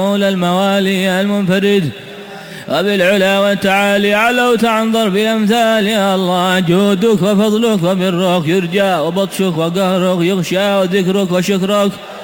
مولى الموالي المنفرد وبالعلا والتعالي علوت عن ضرب الأمثال. يا الله جودك وفضلك وبرك يرجى وبطشك وقهرك يغشى وذكرك وشكرك